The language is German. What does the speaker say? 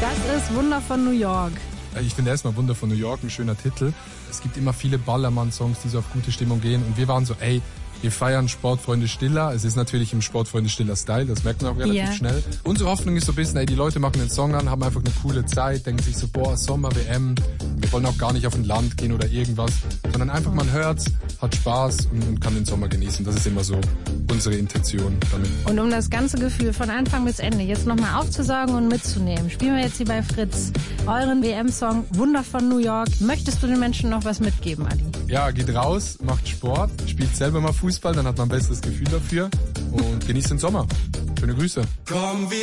Das ist Wunder von New York. Ich finde erstmal Wunder von New York ein schöner Titel. Es gibt immer viele Ballermann-Songs, die so auf gute Stimmung gehen. Und wir waren so, wir feiern Sportfreunde Stiller. Es ist natürlich im Sportfreunde Stiller Style, das merkt man auch relativ schnell. Unsere Hoffnung ist so ein bisschen, die Leute machen den Song an, haben einfach eine coole Zeit, denken sich so, Sommer, WM, wir wollen auch gar nicht auf ein Land gehen oder irgendwas, sondern einfach man hört's, hat Spaß und kann den Sommer genießen. Das ist immer so unsere Intention damit. Und um das ganze Gefühl von Anfang bis Ende jetzt nochmal aufzusaugen und mitzunehmen, spielen wir jetzt hier bei Fritz euren WM-Song Wunder von New York. Möchtest du den Menschen noch was mitgeben, Adi? Ja, geht raus, macht Sport, spielt selber mal Fußball, dann hat man ein besseres Gefühl dafür und genießt den Sommer. Schöne Grüße. Komm, wir